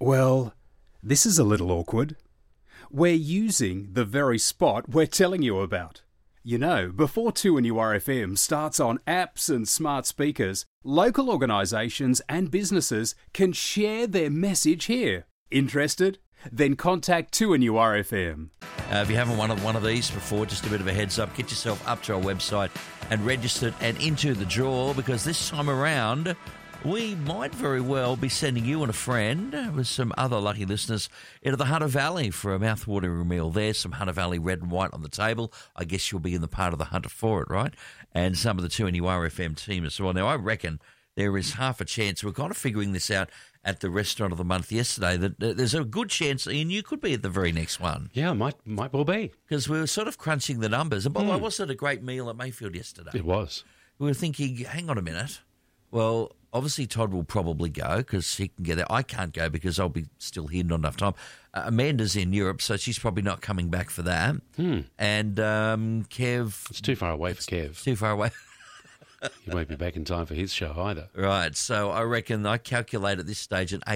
Well, this is a little awkward. We're using the very spot we're telling you about. You know, before 2NURFM starts on apps and smart speakers, local organisations and businesses can share their message here. Interested? Then contact 2NURFM. If you haven't won one of these before, just a bit of a heads up, get yourself up to our website and registered and into the draw, because this time around we might very well be sending you and a friend with some other lucky listeners into the Hunter Valley for a mouthwatering meal there. Some Hunter Valley red and white on the table. I guess you'll be in the part of the Hunter for it, right? And some of the 2NURFM team as well. Now, I reckon there is half a chance. We're kind of figuring this out at the Restaurant of the Month yesterday, that there's a good chance, Ian, you could be at the very next one. Yeah, might well be. Because we were sort of crunching the numbers. And by the way, wasn't it a great meal at Mayfield yesterday? It was. We were thinking, hang on a minute. Well, obviously Todd will probably go because he can get there. I can't go because I'll be still here, not enough time. Amanda's in Europe, so she's probably not coming back for that. And Kev... It's too far away for Kev. Too far away. He won't be back in time for his show either. Right, so I reckon I calculate at this stage an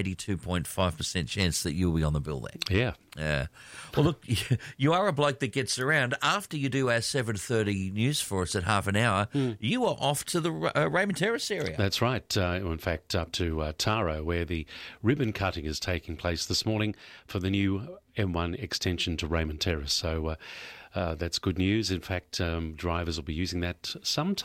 82.5% chance that you'll be on the bill there. Yeah. Yeah. Well, look, you are a bloke that gets around. After you do our 7:30 news for us at half an hour, you are off to the Raymond Terrace area. That's right. In fact, up to Taro, where the ribbon cutting is taking place this morning for the new M1 extension to Raymond Terrace. So that's good news. In fact, drivers will be using that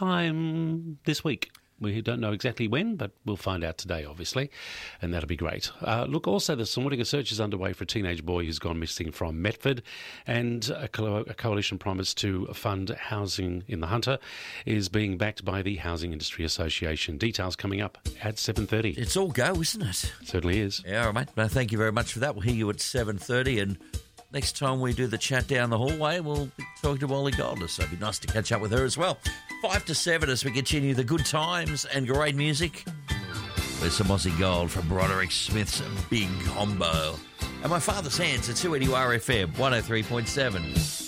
sometime this week. We don't know exactly when, but we'll find out today, obviously, and that'll be great. Look, also this morning a search is underway for a teenage boy who's gone missing from Metford, and a coalition promise to fund housing in the Hunter is being backed by the Housing Industry Association. Details coming up at 7:30. It's all go, isn't it? Certainly is. Yeah, all right, mate. No, thank you very much for that. We'll hear you at 7:30, and next time we do the chat down the hallway, we'll be talking to Wally Goldner, so it'd be nice to catch up with her as well. 5 to 7 as we continue the good times and great music. There's some Aussie Gold from Broderick Smith's Big Combo. And my father's hands at 2NURFM 103.7.